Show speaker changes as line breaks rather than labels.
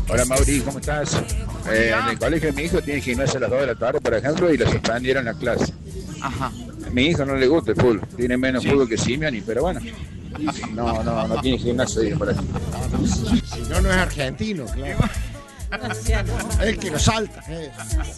Hola Mauri, ¿cómo estás? En el colegio de mi hijo tiene gimnasia a las 2 de la tarde, por ejemplo, y lo suspendieron la clase.
Ajá.
A mi hijo no le gusta el fútbol, tiene menos
Sí.
fútbol que Simeone, pero bueno, no tiene gimnasio ahí por ahí.
Si no, no es argentino, claro. Es que lo salta.